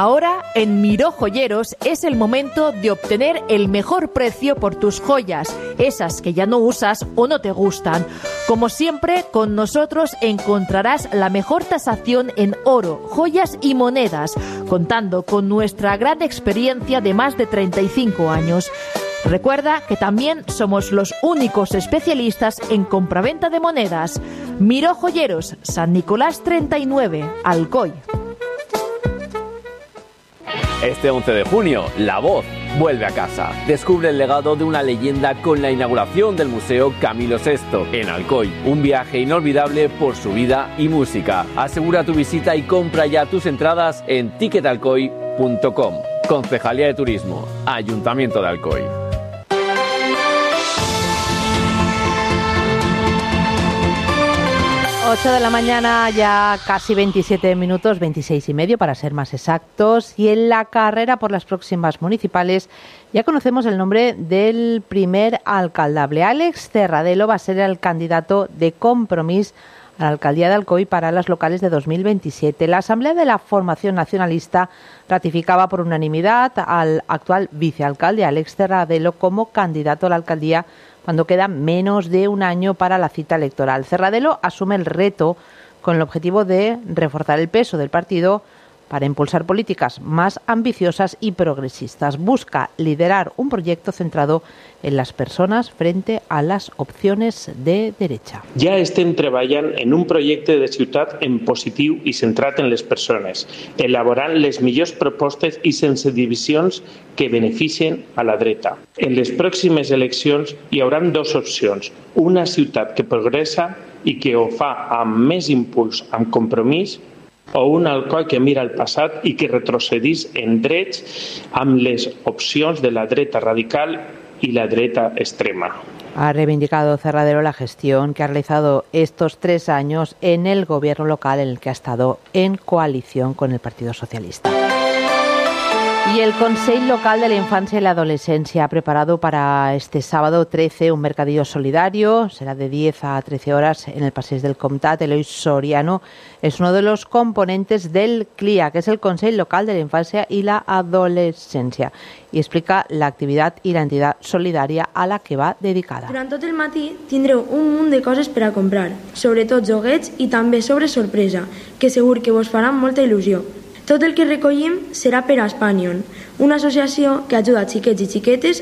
Ahora, en Miró Joyeros, es el momento de obtener el mejor precio por tus joyas, esas que ya no usas o no te gustan. Como siempre, con nosotros encontrarás la mejor tasación en oro, joyas y monedas, contando con nuestra gran experiencia de más de 35 años. Recuerda que también somos los únicos especialistas en compraventa de monedas. Miró Joyeros, San Nicolás 39, Alcoy. Este 11 de junio, La Voz vuelve a casa. Descubre el legado de una leyenda con la inauguración del Museo Camilo VI en Alcoy. Un viaje inolvidable por su vida y música. Asegura tu visita y compra ya tus entradas en ticketalcoy.com. Concejalía de Turismo, Ayuntamiento de Alcoy. 8 de la mañana, ya casi 27 minutos, 26 y medio para ser más exactos. Y en la carrera por las próximas municipales ya conocemos el nombre del primer alcaldable. Àlex Cerradelo va a ser el candidato de Compromís a la alcaldía de Alcoy para las locales de 2027. La Asamblea de la Formación Nacionalista ratificaba por unanimidad al actual vicealcalde Àlex Cerradelo como candidato a la alcaldía cuando queda menos de un año para la cita electoral. Cerradelo asume el reto con el objetivo de reforzar el peso del partido para impulsar políticas más ambiciosas y progresistas. Busca liderar un proyecto centrado en las persones frente a les opcions de dreta. Ja estem treballant en un projecte de ciutat en positiu i centrat en les persones, elaborant les millors propostes i sense divisions que beneficien a la dreta. En les pròximes eleccions hi haurà dues opcions, una ciutat que progressa i que ho fa amb més impuls, amb compromís, o un Alcoy que mira al passat i que retrocedís en drets amb les opcions de la dreta radical y la dreta extrema. Ha reivindicado Cerradelo la gestión que ha realizado estos 3 años en el gobierno local en el que ha estado en coalición con el Partido Socialista. Y el Consell Local de la Infancia y la Adolescencia ha preparado para este sábado 13 un mercadillo solidario. Será de 10 a 13 horas en el Passeig del Comtat. Eloy Soriano es uno de los componentes del CLIA, que es el Consell Local de la Infancia y la Adolescencia, y explica la actividad y la entidad solidaria a la que va dedicada. Durant tot el matí tindreu un munt de coses per a comprar, sobretot joguets i també sobre sorpresa, que segur que vos faran molta il·lusió. Tot el que recollim serà per a Spanion, una associació que ajuda xiquets i xiquetes